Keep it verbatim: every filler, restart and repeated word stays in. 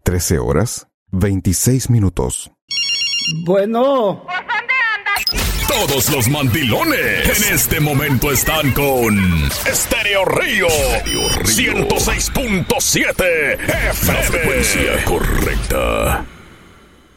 trece horas, veintiséis minutos. Bueno. Todos los mandilones en este momento están con Estéreo Río, ciento seis punto siete F M. La frecuencia correcta.